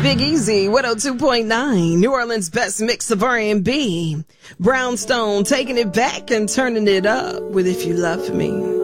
Big Easy, 102.9, New Orleans' best mix of R&B. Brownstone taking it back and turning it up with If You Love Me.